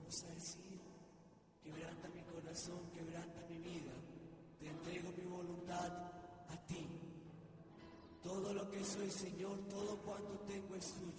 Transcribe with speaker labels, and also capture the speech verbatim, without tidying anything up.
Speaker 1: Vamos a decir, quebranta mi corazón, quebranta mi vida, te entrego mi voluntad a ti. Todo lo que soy, Señor, todo cuanto tengo es tuyo.